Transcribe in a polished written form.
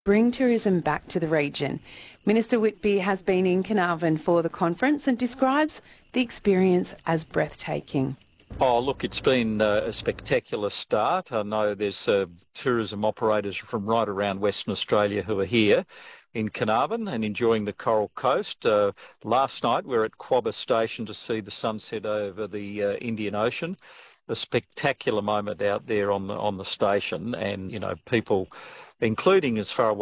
bring tourism back to the region. Minister Whitby has been in Carnarvon for the conference and describes the experience as breathtaking. Oh, look, it's been a spectacular start. I know there's tourism operators from right around Western Australia who are here in Carnarvon and enjoying the Coral Coast. Last night we were at Quobba Station to see the sunset over the Indian Ocean. A spectacular moment out there on the station, and, you know, people, including as far away